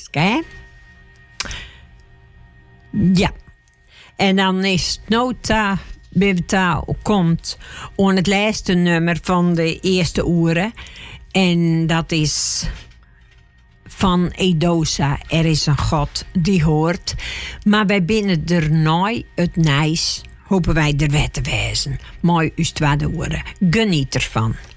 hè? Ja. En dan is het nota bibita komt aan het laatste nummer van de eerste uren. En dat is van Edosa. Er is een God die hoort. Maar wij binnen er nooit het nijs. Hopen wij er weer te wijzen. Mooi uw tweede uren. Geniet ervan.